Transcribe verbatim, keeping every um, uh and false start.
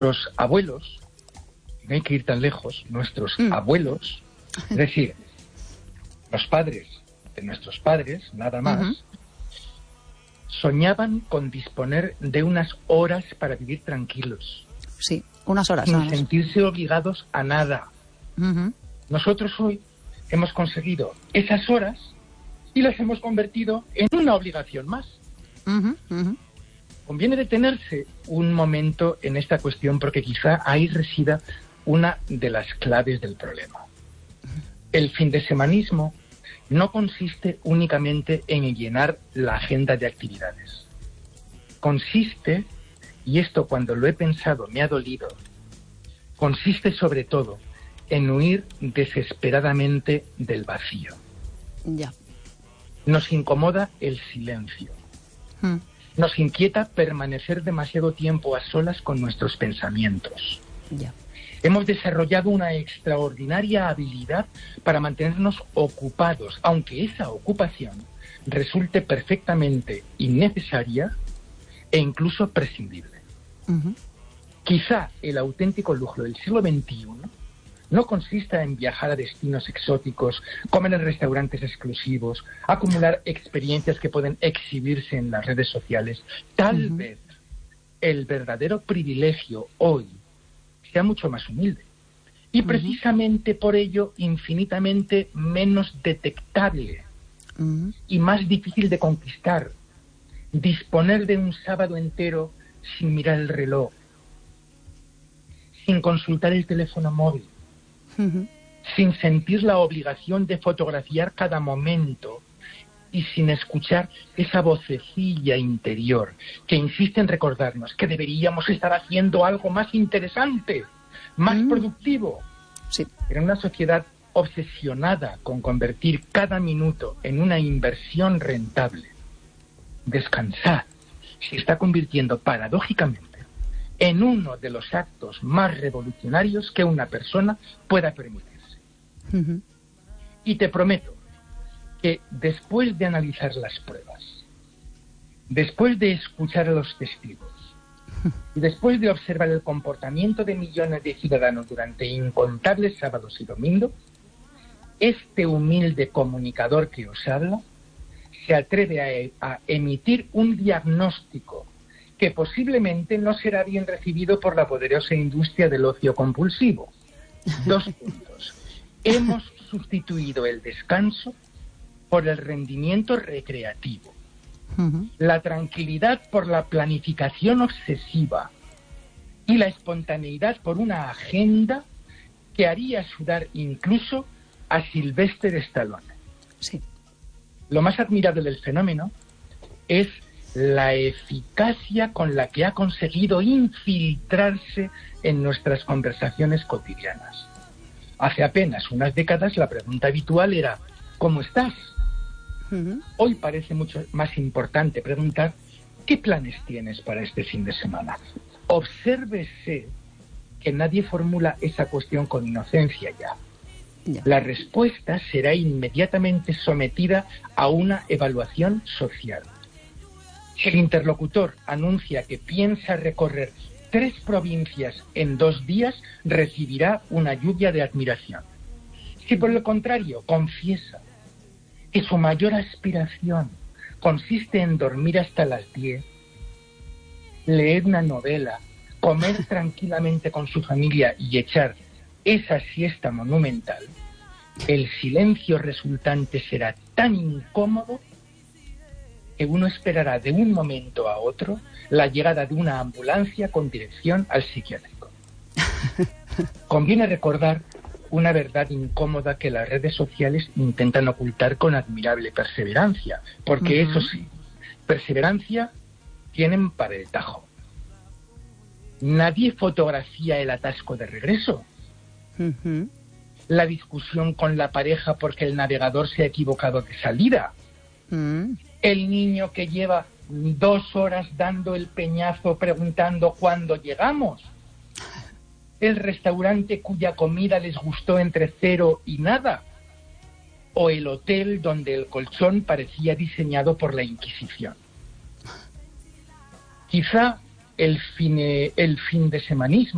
Los abuelos, no hay que ir tan lejos, nuestros Mm. abuelos, es decir, los padres de nuestros padres, nada más, Ujú. soñaban con disponer de unas horas para vivir tranquilos, Sí, unas horas sin nada más. sentirse obligados a nada. Ujú. Nosotros hoy hemos conseguido esas horas y las hemos convertido en una obligación más. Ujú, ujú. Conviene detenerse un momento en esta cuestión porque quizá ahí resida una de las claves del problema. El findesemanismo no consiste únicamente en llenar la agenda de actividades. Consiste, y esto cuando lo he pensado me ha dolido, consiste sobre todo en huir desesperadamente del vacío. Ya. Nos incomoda el silencio. Mm. Nos inquieta permanecer demasiado tiempo a solas con nuestros pensamientos. Ya. Hemos desarrollado una extraordinaria habilidad para mantenernos ocupados, aunque esa ocupación resulte perfectamente innecesaria e incluso prescindible. Ujú. Quizá el auténtico lujo del siglo veintiuno no consista en viajar a destinos exóticos, comer en restaurantes exclusivos, acumular experiencias que pueden exhibirse en las redes sociales. Tal Ujú. vez el verdadero privilegio hoy sea mucho más humilde y Ujú. precisamente por ello infinitamente menos detectable Ujú. y más difícil de conquistar. Disponer de un sábado entero sin mirar el reloj, sin consultar el teléfono móvil, Ujú. sin sentir la obligación de fotografiar cada momento y sin escuchar esa vocecilla interior que insiste en recordarnos que deberíamos estar haciendo algo más interesante, más Mm. productivo. Sí. En una sociedad obsesionada con convertir cada minuto en una inversión rentable, descansar se está convirtiendo paradójicamente en uno de los actos más revolucionarios que una persona pueda permitirse. Ujú. Y te prometo que después de analizar las pruebas, después de escuchar a los testigos y después de observar el comportamiento de millones de ciudadanos durante incontables sábados y domingos, este humilde comunicador que os habla se atreve a, a emitir un diagnóstico que posiblemente no será bien recibido por la poderosa industria del ocio compulsivo. Dos puntos. Hemos sustituido el descanso por el rendimiento recreativo, Ujú. la tranquilidad por la planificación obsesiva y la espontaneidad por una agenda que haría sudar incluso a Sylvester Stallone. Sí. Lo más admirable del fenómeno es la eficacia con la que ha conseguido infiltrarse en nuestras conversaciones cotidianas. Hace apenas unas décadas la pregunta habitual era ¿cómo estás? Ujú. Hoy parece mucho más importante preguntar ¿qué planes tienes para este fin de semana? Obsérvese que nadie formula esa cuestión con inocencia ya. Ya. La respuesta será inmediatamente sometida a una evaluación social. Si el interlocutor anuncia que piensa recorrer tres provincias en dos días, recibirá una lluvia de admiración. Si por el contrario confiesa que su mayor aspiración consiste en dormir hasta las diez, leer una novela, comer tranquilamente con su familia y echar esa siesta monumental, el silencio resultante será tan incómodo que uno esperará de un momento a otro la llegada de una ambulancia con dirección al psiquiátrico. Conviene recordar una verdad incómoda que las redes sociales intentan ocultar con admirable perseverancia, porque Ujú. eso sí, perseverancia tienen para el tajo. Nadie fotografía el atasco de regreso, Ujú. la discusión con la pareja porque el navegador se ha equivocado de salida, Mm. el niño que lleva dos horas dando el peñazo preguntando cuándo llegamos, el restaurante cuya comida les gustó entre cero y nada, o el hotel donde el colchón parecía diseñado por la Inquisición. Quizá el fin, el fin de semanismo